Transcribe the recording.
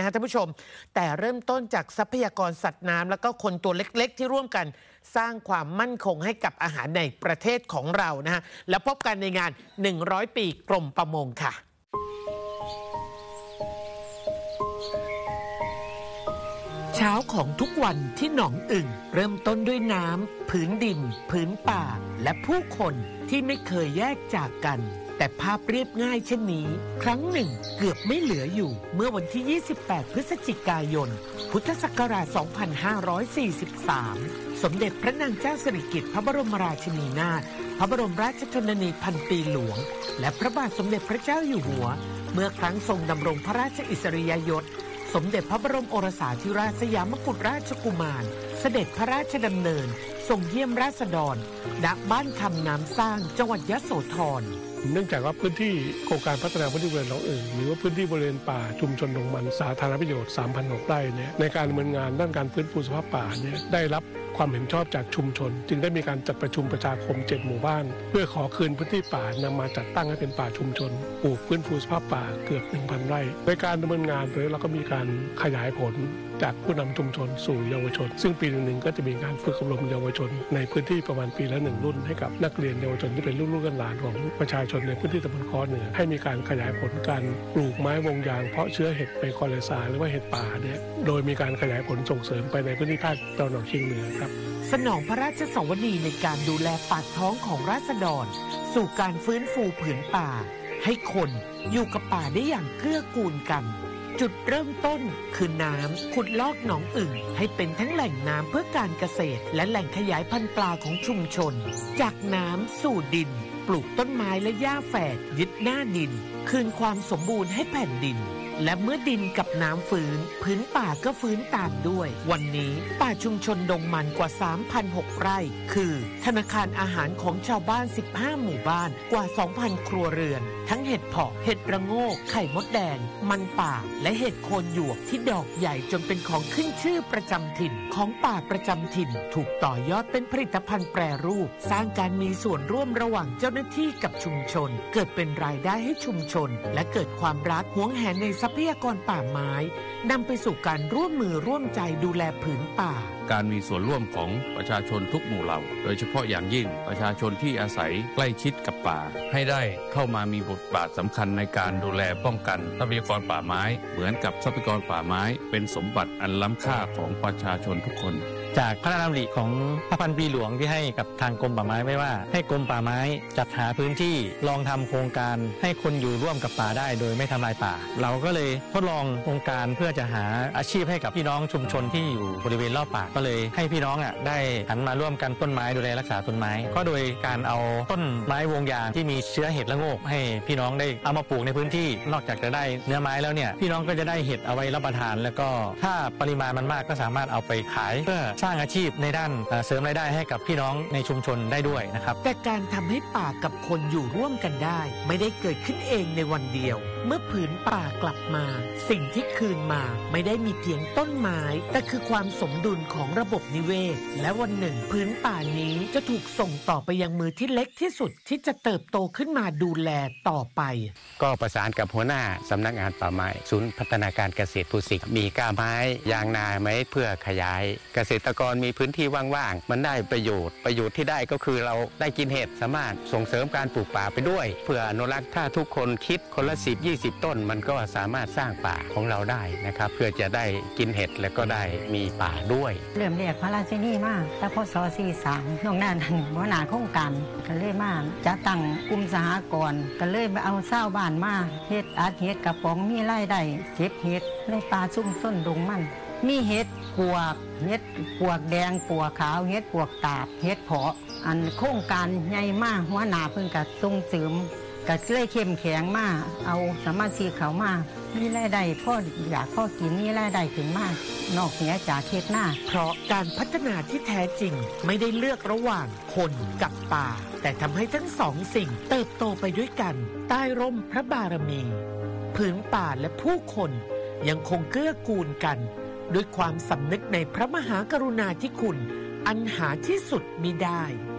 นะคะท่านผู้ชมแต่เริ่มต้นจากทรัพยากรสัตว์น้ำแล้วก็คนตัวเล็กๆที่ร่วมกันสร้างความมั่นคงให้กับอาหารในประเทศของเรานะฮะแล้วพบกันในงาน100 ปีกรมประมงค่ะเช้าของทุกวันที่หนองอึ่งเริ่มต้นด้วยน้ำผืนดินผืนป่าและผู้คนที่ไม่เคยแยกจากกันแต่ภาพเรียบง่ายเช่นนี้ครั้งหนึ่งเกือบไม่เหลืออยู่เมื่อวันที่28 พฤศจิกายนพุทธศักราช 2543 สมเด็จพระนางเจ้าสิริกิติ์พระบรมราชินีนาถพระบรมราชชนนีพันปีหลวงและพระบาทสมเด็จพระเจ้าอยู่หัวเมื่อครั้งทรงดำรงพระราชอิสริยยศสมเด็จพระบรมโอรสาธิราชสยามกุฎราชกุมารเสด็จพระราชดำเนินทรงเยี่ยมราษฎรณบ้านคำน้ำสร้างจังหวัดยโสธรเนื่องจากว่าพื้นที่โครงการพัฒนาพื้นที่บริเวณหนองอึ่งหรือว่าพื้นที่บริเวณป่าชุมชนดงมันสาธารณประโยชน์ 3,600 ไร่เนี่ยในการดำเนินงานด้านการฟื้นฟูสภาพป่าเนี่ยได้รับความเห็นชอบจากชุมชนจึงได้มีการจัดประชุมประชาคม7หมู่บ้านเพื่อขอคืนพื้นที่ป่านำมาจัดตั้งให้เป็นป่าชุมชนปลูกฟื้นฟูสภาพป่าเกือบ 1,000 ไร่ในการดำเนินงานเราก็มีการขยายผลจากผู้นำชุมชนสู่เยาวชนซึ่งปีหนึ่งก็จะมีการฝึกอบรมเยาวชนในพื้นที่ประมาณปีละ1รุ่นให้กับนักเรียนเยาวชนที่เป็นลูกหลานของประชาชนในพื้นที่ตำบลคอเหนือให้มีการขยายผลการปลูกไม้วงยางเพาะเชื้อเห็ดไมโครไลซาหรือว่าเห็ดป่าเนี่ยโดยมีการขยายผลส่งเสริมไปในพื้นที่ภาคตะวันออกเฉียงเหนือครับสนองพระราชสวนีในการดูแลปากท้องของราษฎรสู่การฟื้นฟูผืนป่าให้คนอยู่กับป่าได้อย่างเกื้อกูลกันจุดเริ่มต้นคือน้ำขุดลอกหนองอึ่งให้เป็นทั้งแหล่งน้ำเพื่อการเกษตรและแหล่งขยายพันธุ์ปลาของชุมชนจากน้ำสู่ดินปลูกต้นไม้และหญ้าแฝกยึดหน้าดินคืนความสมบูรณ์ให้แผ่นดินและเมื่อดินกับน้ำฟื้นพื้นป่าก็ฟื้นตามด้วยวันนี้ป่าชุมชนดงมันกว่า 3,600 ไร่คือธนาคารอาหารของชาวบ้าน15หมู่บ้านกว่า 2,000 ครัวเรือนทั้งเห็ดเผาะเห็ดระโงกไข่มดแดงมันป่าและเห็ดโคนหยวกที่ดอกใหญ่จนเป็นของขึ้นชื่อประจำถิ่นของป่าประจำถิ่นถูกต่อยอดเป็นผลิตภัณฑ์แปรรูปสร้างการมีส่วนร่วมระหว่างเจ้าหน้าที่กับชุมชนเกิดเป็นรายได้ให้ชุมชนและเกิดความรักหวงแหนในทรัพยากรป่าไม้นำไปสู่การร่วมมือร่วมใจดูแลผืนป่าการมีส่วนร่วมของประชาชนทุกหมู่เหล่าโดยเฉพาะอย่างยิ่งประชาชนที่อาศัยใกล้ชิดกับป่าให้ได้เข้ามามีบทบาทสำคัญในการดูแลป้องกันทรัพยากรป่าไม้เหมือนกับทรัพยากรป่าไม้เป็นสมบัติอันล้ำค่าของประชาชนทุกคนจากพระราชดำริของพระพันปีหลวงที่ให้กับทางกรมป่าไม้ไว้ว่าให้กรมป่าไม้จัดหาพื้นที่ลองทำโครงการให้คนอยู่ร่วมกับป่าได้โดยไม่ทำลายป่าเราก็เลยทดลองโครงการเพื่อจะหาอาชีพให้กับพี่น้องชุมชนที่อยู่บริเวณรอบป่าก็เลยให้พี่น้องได้หันมาร่วมกันต้นไม้ดูแลรักษาต้นไม้ก็โดยการเอาต้นไม้วงยางที่มีเชื้อเห็ดละโงกให้พี่น้องได้เอามาปลูกในพื้นที่นอกจากจะได้เนื้อไม้แล้วเนี่ยพี่น้องก็จะได้เห็ดเอาไว้รับประทานแล้วก็ถ้าปริมาณมันมากก็สามารถเอาไปขายเพื่อสร้างอาชีพในด้านเสริมรายได้ให้กับพี่น้องในชุมชนได้ด้วยนะครับแต่การทำให้ป่ากับคนอยู่ร่วมกันได้ไม่ได้เกิดขึ้นเองในวันเดียวเมื่อผืนป่ากลับมาสิ่งที่คืนมาไม่ได้มีเพียงต้นไม้แต่คือความสมดุลของระบบนิเวศและวันหนึ่งผืนป่านี้จะถูกส่งต่อไปยังมือที่เล็กที่สุดที่จะเติบโตขึ้นมาดูแลต่อไปก็ประสานกับหัวหน้าสำนักงานป่าไม้ศูนย์พัฒนาการเกษตรภูสิงห์มีก้าไม้ยางนาไหมเพื่อขยายเกษตรกรมีพื้นที่ว่างๆมันได้ประโยชน์ที่ได้ก็คือเราได้กินเห็ดสามารถส่งเสริมการปลูกป่าไปด้วยเพื่ออนุรักษ์ถ้าทุกคนคิดคนละ10-20 ต้นมันก็สามารถสร้างป่าของเราได้นะครับเพื่อจะได้กินเห็ดและก็ได้มีป่าด้วยเริ่มเรียกพระราชินีมาแต่พศ43น้องนั่นหัวหน้าโครงการก็เลยมาจะตั้งกลุ่มสหกรณ์ก็เลยเอาชาวบ้านมาเฮ็ดอาเฮ็ดกระป๋องมีรายได้เก็บเห็ดในป่าชุ่มต้นดงมันมีเห็ดปวกเห็ดปวกแดงปวกขาวเห็ดปวกตาบเห็ดเพาะอันโครงการใหญ่มากหัวหน้าเพิ่นก็ส่งเสริมก็เลยเข้มแข็งมากเอาสมาชิกเขามามีรายได้พ่ออยากพ่อกินมีรายได้ขึ้นมากนอกเหนือจากเฮ็ดหน้าเพราะการพัฒนาที่แท้จริงไม่ได้เลือกระหว่างคนกับป่าแต่ทำให้ทั้งสองสิ่งเติบโตไปด้วยกันใต้ร่มพระบารมีผืนป่าและผู้คนยังคงเกื้อกูลกันด้วยความสำนึกในพระมหากรุณาธิคุณอันหาที่สุดมิได้